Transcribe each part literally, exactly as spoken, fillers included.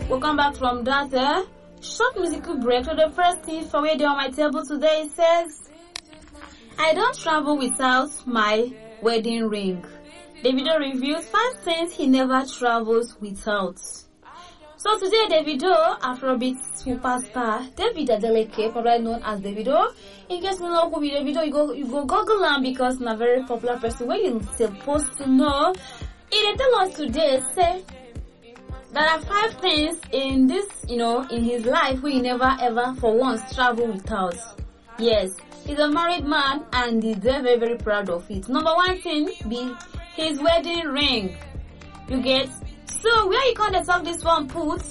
we'll come back from that uh, short musical break. So the first thing for me on my table today says, I don't travel without my wedding ring. Davido reviews five things he never travels without. So today, Davido, Afrobeat superstar David Adeleke, probably known as Davido. In case you don't know who be Davido, you go you go Google him because he's a very popular person. Where you're supposed to know. He tell us today, say there are five things in this, you know, in his life where he never ever for once travel without. Yes, he's a married man and he's very very very proud of it. Number one thing be his wedding ring. You get. So where you can't talk this one put?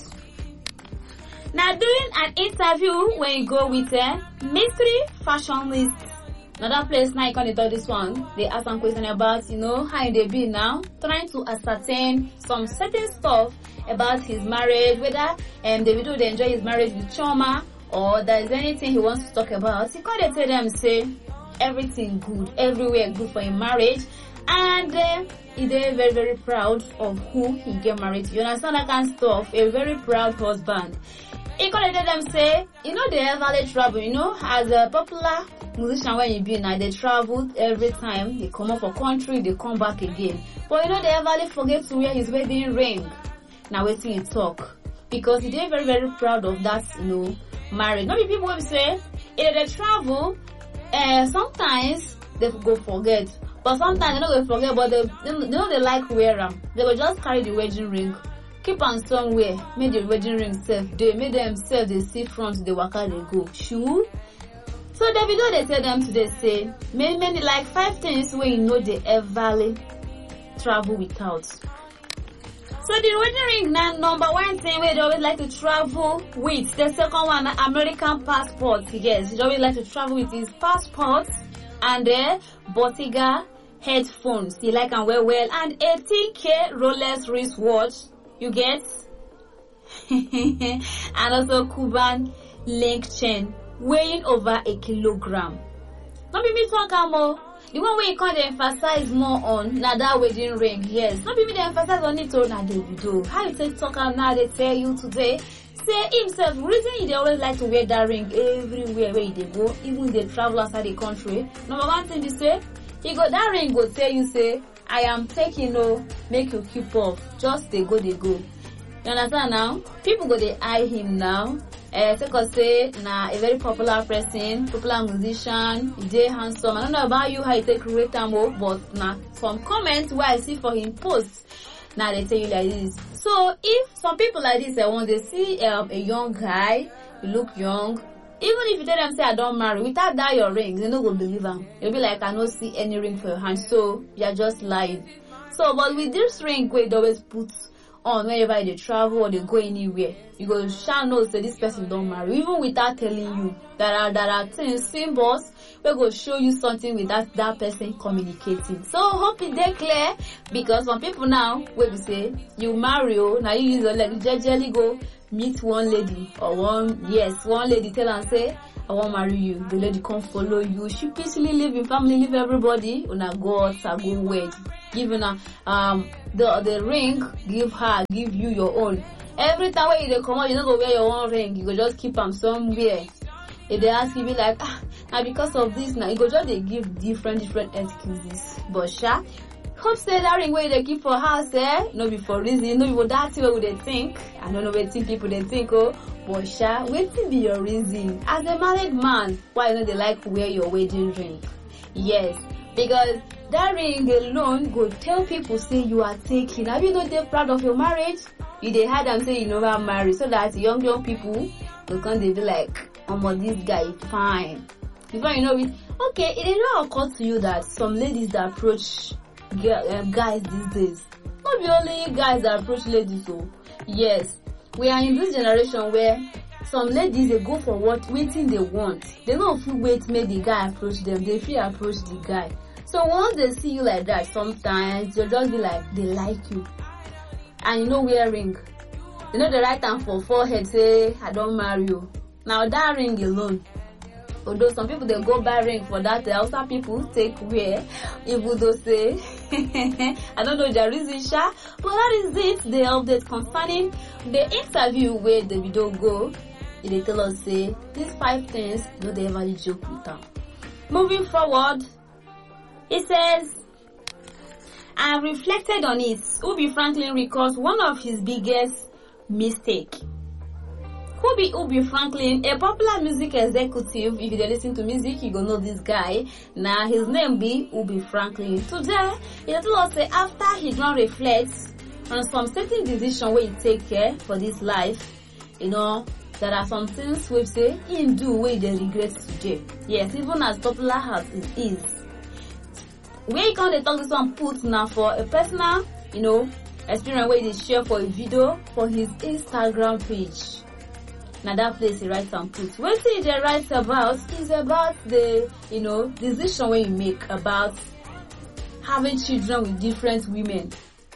Now doing an interview when you go with a mystery fashion list. Another place now you can't talk this one. They ask some question about, you know, how they be now, trying to ascertain some certain stuff about his marriage, whether um Davido they enjoy his marriage with Chioma or there is anything he wants to talk about. He can't tell them say everything good, everywhere good for his marriage. And uh, he's very, very proud of who he get married to. You understand that kind of stuff? A very proud husband. He could let them say, you know, they ever they travel, you know, as a popular musician when you be now, they travel every time. They come up for country, they come back again. But you know, they ever they forget to wear his wedding ring. Now wait till you talk. Because he's very, very proud of that, you know, marriage. Not people will say, if they travel, uh, sometimes they go forget. But sometimes they don't go forget, but they, they, they know they like wear them. They will just carry the wedding ring, keep on somewhere, make the wedding ring safe. They make themselves they see front, they walk out, they go. Sure. So Davido they tell them today say many many like five things where you know they ever travel without. So the wedding ring now number one thing where they always like to travel with. The second one American passport. Yes, he always like to travel with his passport. And the Bottega headphones, he like and wear well, and eighteen K Rolex wristwatch, you get, and also Cuban link chain, weighing over a kilogram. Not be me talk more. The one way you can't emphasize more on now that wedding ring, yes. Not be me they emphasize on it, oh, now they do. How you take talk now they tell you today. Say himself, reason they always like to wear that ring everywhere where they go, even if they travel outside the country. Number one thing they say, he got that ring go tell you say, I am taking no, make you keep off. Just they go, they go. You understand now? People go they eye him now. Uh, because say nah, a very popular person, popular musician, they handsome. I don't know about you how you take rate time, but nah, some comments where I see for him posts. Now they tell you like this. So if some people like this, uh, when they see um, a young guy, you look young, even if you tell them say I don't marry, without that your ring, they no go believe them. They'll be like I don't see any ring for your hand, so you're just lying. So but with this ring, they always put on whenever they travel or they go anywhere, you go shall know say this person don't marry, even without telling you. There are there are things, symbols we go show you something with that that person communicating. So hope it dey clear, because some people now when we say you marry, oh now you use your leg, you just go meet one lady or one yes one lady tell and say I won't marry you. The lady come follow you. She peacefully live in family, live everybody. Una go out, go wed. Give her um the the ring, give her, give you your own. Every time when you come out, you don't go wear your own ring. You go just keep them somewhere. If they ask you, be like, ah, now because of this, now you go just they give different different excuses. But sha, hope say that ring where they keep for house, eh? No be for reason, no be for that thing what they think. I don't know what think people they think, oh. But sha, what be your reason? As a married man, why don't they like wear your wedding ring? Yes, because that ring alone go tell people say you are taking. Have you not they proud of your marriage? You they had them say you never marry, so that young young people will come they be like, oh my this guy fine. Before you know it, okay, it did not occur to you that some ladies that approach guys these days, not the only guys that approach ladies. So yes, we are in this generation where some ladies they go for what waiting they want. They don't feel wait make the guy approach them. They feel approach the guy. So once they see you like that, sometimes they'll just be like they like you, and you know wear ring. You know the right time for forehead say I don't marry you. Now that ring alone. Although some people they go buy ring for that, also people take wear, even though say I don't know the reason, sha, but that is it. The update concerning the interview where the video go. They tell us say these five things no they ever joke with them. Moving forward, it says, I have reflected on it. Ubi Franklin recalls one of his biggest mistake. Who be Ubi Franklin? A popular music executive. If you listen to music, you go know this guy. Now his name be Ubi Franklin. Today, he told us say after he don't reflect on some certain decision where he take care for this life, you know, there are some things we say he do where they regret today. Yes, even as popular as it is. Where you can talk this one put now for a personal, you know, experience where they share for a video for his Instagram page. Now that place he writes and put. What he writes about is about the, you know, decision where you make about having children with different women.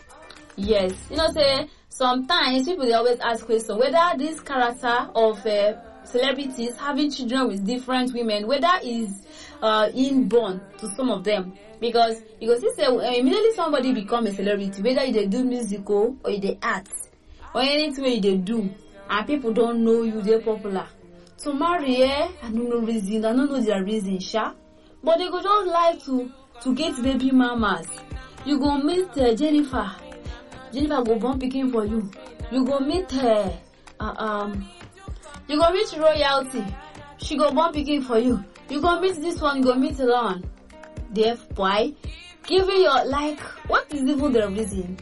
Yes, you know, say sometimes people they always ask questions whether this character of uh, celebrities having children with different women, whether is uh, inborn to some of them. Because because he say uh, immediately somebody become a celebrity, whether they do musical or they act or anything they do, and people don't know you, they're popular. To marry, eh, I don't know reason, I don't know their reason, sha. But they go just like to to get baby mamas. You go meet uh, Jennifer. Jennifer go born picking for you. You go meet her. Uh, uh, um. You go meet royalty. She go born picking for you. You go meet this one. You go meet the one. Deaf boy, giving your like. What is even the reason?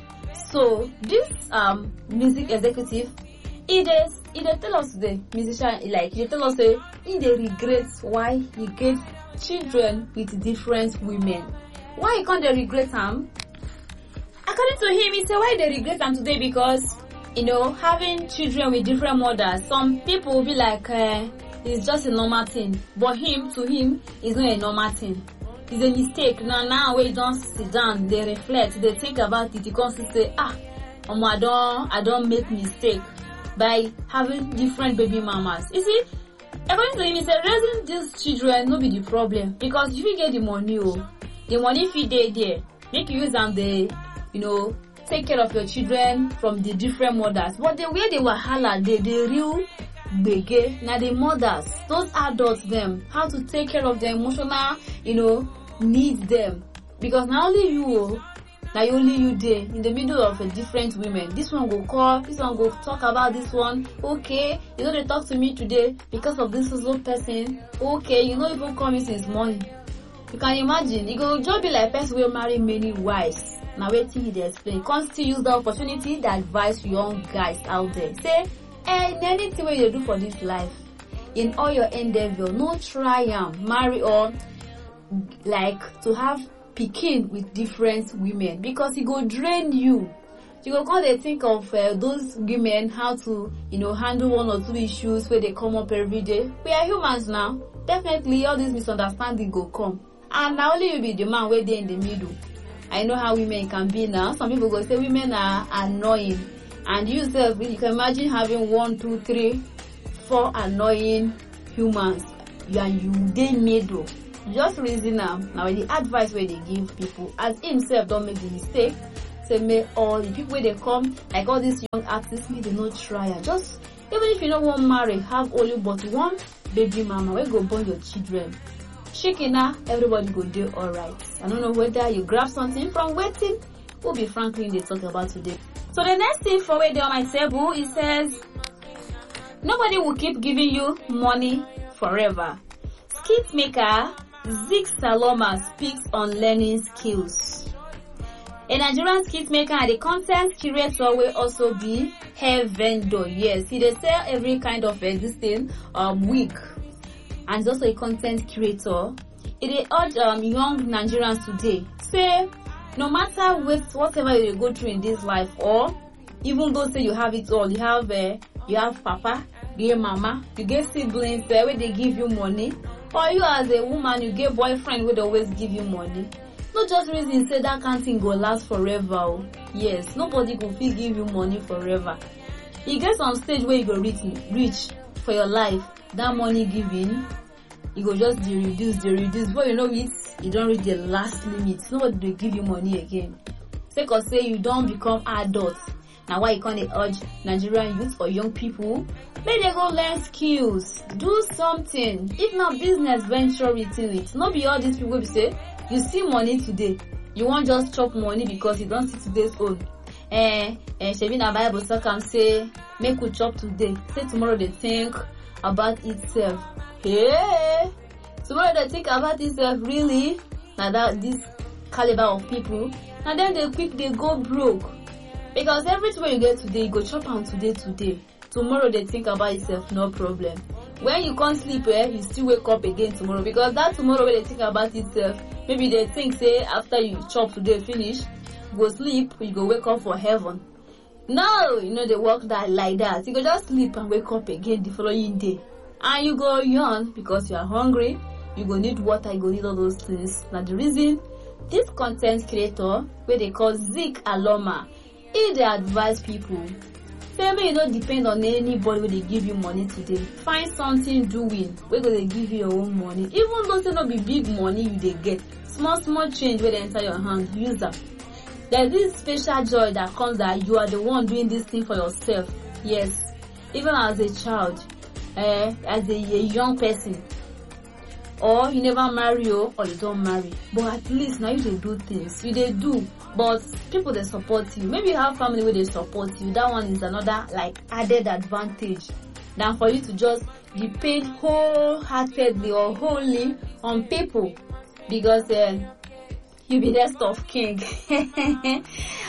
So this um music executive, he does he dey tell us the musician like he tell us say he dey regret why he get children with different women. Why he can't dey regret them? According to him, he said why they regret them today because, you know, having children with different mothers, some people will be like, uh, it's just a normal thing. But him, to him, it's not a normal thing. It's a mistake. Now, now when you don't sit down, they reflect, they think about it, you can't say, ah, um, I don't, I don't make mistake by having different baby mamas. You see, according to him, he said raising these children no be the problem. Because if you get the money, oh, the money if you dey there, make you use them the you know, take care of your children from the different mothers. But the way they were holla, they the real bege, now the mothers, those adults them, how to take care of their emotional, you know, needs them. Because not only you, now only you there in the middle of a different women. This one go call, this one go talk about this one. Okay, you know they talk to me today because of this little person. Okay, you know even coming since morning. You can imagine, you go just be like person will marry many wives. Now waiting he dey explain. Can't still use the opportunity to advise young guys out there. Say, eh, anything what you do for this life, in all your endeavor, no try am marry or like to have pikin with different women because it go drain you. You go come dey think of uh, those women how to you know handle one or two issues where they come up every day. We are humans now. Definitely all this misunderstanding go come, and now only you be the man where they in the middle. I know how women can be now. Some people go say women are annoying. And you yourself, you can imagine having one, two, three, four annoying humans. And you they middle. Just reason now. Now the advice where they give people, as himself don't make the mistake. Say may all the people where they come, like all these young artists, may they not try. Just even if you don't want to marry, have only but one baby mama. Where go born your children. Shikina, everybody go do alright. I don't know whether you grab something from waiting. Ubi Franklin they talk about today. So the next thing for where they on my table, it says nobody will keep giving you money forever. Skit maker Zig Saloma speaks on learning skills. A Nigerian skit maker and a content curator will also be hair vendor. Yes, he they sell every kind of existing um wig. And also a content creator. It urge um, young Nigerians today say no matter what whatever you go through in this life, or even though say you have it all, you have uh, you have papa, you get mama, you get siblings uh, where they give you money, or you as a woman you get boyfriend where they always give you money. Not just reason say that can't thing go last forever. Oh. Yes, nobody go feel give you money forever. You get some stage where you go reach reach for your life. That money giving, you go just de reduce, de reduce. But you know it, you don't reach the last limit, nobody will give you money again. Say cause say you don't become adult. Now why you can't urge Nigerian youth or young people, make they go learn skills, do something. If not business venture within it. Not be all these people will say, you see money today, you won't just chop money because you don't see today's own. Eh, eh, Shebina Bible so can say, make we chop today. Say tomorrow they think about itself. Hey, tomorrow they think about itself really. Now that this caliber of people, and then they quick they go broke. Because everything you get today, you go chop on today, today. Tomorrow they think about itself, no problem. When you can't sleep, eh, you still wake up again tomorrow. Because that tomorrow when they think about itself, maybe they think, say, after you chop today, finish, go sleep, you go wake up for heaven. No, you know, they work that like that. You go just sleep and wake up again the following day. And you go yawn because you are hungry. You go need water, you go need all those things. Now the reason, this content creator, where they call Zeke Aloma, if they advise people, say may you don't depend on anybody when they give you money today. Find something doing where they give you your own money. Even though they not be big money you they get, small small change where they enter your hand, use them. There's this special joy that comes that you are the one doing this thing for yourself. Yes, even as a child, eh, as a, a young person, or you never marry or you don't marry, but at least now you they do things, you they do. But people they support you. Maybe you have family where they support you. That one is another like added advantage than for you to just depend wholeheartedly or wholly on people, because uh, you be next of king. Honestly,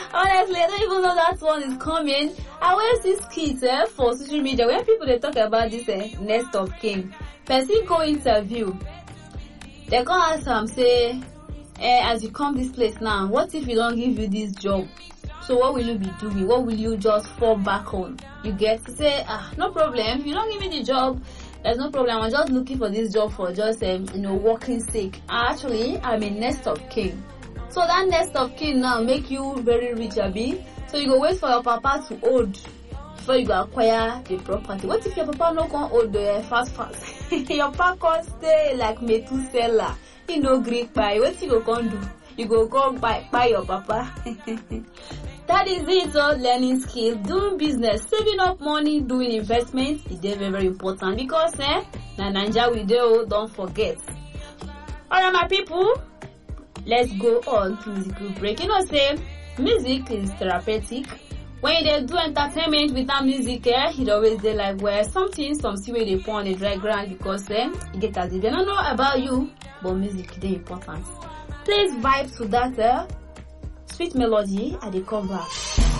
I don't even know that one is coming. I always see skits eh, for social media where people they talk about this uh, next of king. Person go interview, they go ask them say, Eh, as you come this place now, what if you don't give you this job? So what will you be doing? What will you just fall back on? You get to say, ah, no problem. If you don't give me the job, there's no problem. I'm just looking for this job for just, um, you know, working sake. Actually, I'm a nest of king. So that nest of king now make you very rich, Abi. So you go wait for your papa to old before you go acquire the property. What if your papa no can old uh, fast fast? Your papa can stay like Methuselah. You know Greek pie. What you go con do? You go go buy buy your papa. That is it. So learning skills, doing business, saving up money, doing investments. It's very very important because eh, na Nigeria we do. Don't forget. Alright, my people, let's go on to musical break. You know, say music is therapeutic. When they do entertainment without music, eh, it always they like where something, some see where they put on the dry ground because eh, you get as they don't know about you, but music is important. Please vibe to that eh, sweet melody at the cover.